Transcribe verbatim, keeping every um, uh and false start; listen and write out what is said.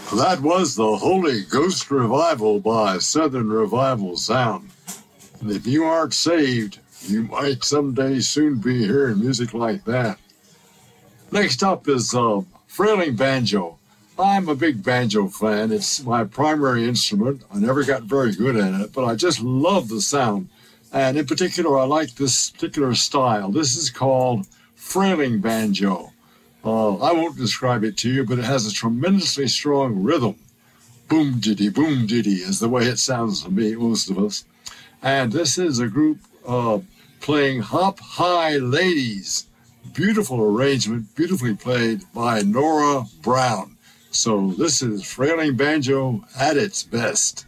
That was the Holy Ghost Revival by Southern Revival Sound. And if you aren't saved, you might someday soon be hearing music like that. Next up is uh, Frailing Banjo. I'm a big banjo fan. It's my primary instrument. I never got very good at it, but I just love the sound. And in particular, I like this particular style. This is called Frailing Banjo. Uh, I won't describe it to you, but it has a tremendously strong rhythm. Boom diddy, boom diddy is the way it sounds to me, most of us. And this is a group uh, playing Hop High Ladies. Beautiful arrangement, beautifully played by Nora Brown. So this is Frailing Banjo at its best.